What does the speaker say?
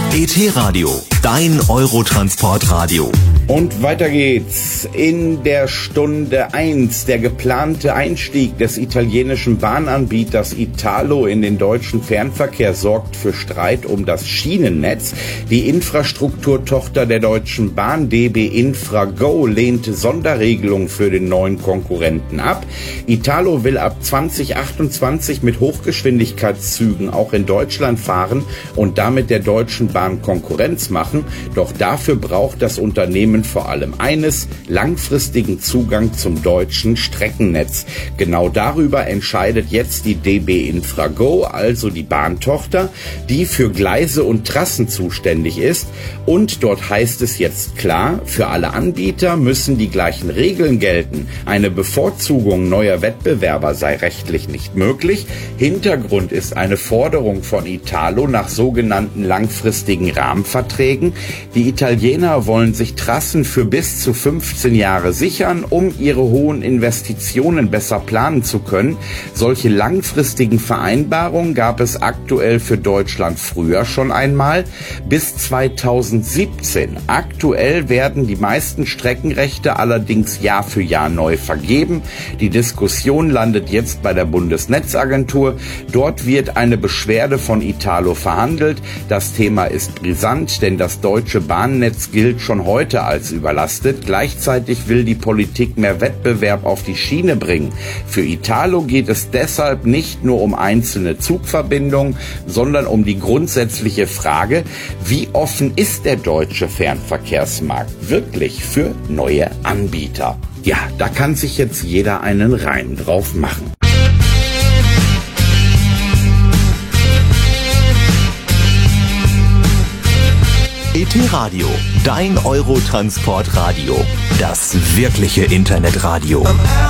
ET-Radio, dein Eurotransportradio. Und weiter geht's. In der Stunde 1 der geplante Einstieg des italienischen Bahnanbieters Italo in den deutschen Fernverkehr sorgt für Streit um das Schienennetz. Die Infrastrukturtochter der Deutschen Bahn, DB Infrago, lehnte Sonderregelungen für den neuen Konkurrenten ab. Italo will ab 2028 mit Hochgeschwindigkeitszügen auch in Deutschland fahren und damit der Deutschen Bahn Konkurrenz machen. Doch dafür braucht das Unternehmen vor allem eines: langfristigen Zugang zum deutschen Streckennetz. Genau darüber entscheidet jetzt die DB Infrago, also die Bahntochter, die für Gleise und Trassen zuständig ist. Und dort heißt es jetzt klar, für alle Anbieter müssen die gleichen Regeln gelten. Eine Bevorzugung neuer Wettbewerber sei rechtlich nicht möglich. Hintergrund ist eine Forderung von Italo nach sogenannten langfristigen Rahmenverträgen. Die Italiener wollen sich Trassen für bis zu 15 Jahre sichern, um ihre hohen Investitionen besser planen zu können. Solche langfristigen Vereinbarungen gab es aktuell für Deutschland früher schon einmal, bis 2017. Aktuell werden die meisten Streckenrechte allerdings Jahr für Jahr neu vergeben. Die Diskussion landet jetzt bei der Bundesnetzagentur. Dort wird eine Beschwerde von Italo verhandelt. Das Thema ist brisant, denn das deutsche Bahnnetz gilt schon heute als überlastet. Gleichzeitig will die Politik mehr Wettbewerb auf die Schiene bringen. Für Italo geht es deshalb nicht nur um einzelne Zugverbindungen, sondern um die grundsätzliche Frage: Wie offen ist der deutsche Fernverkehrsmarkt wirklich für neue Anbieter? Ja, da kann sich jetzt jeder einen Reim drauf machen. ET-Radio, dein Eurotransportradio. Das wirkliche Internetradio.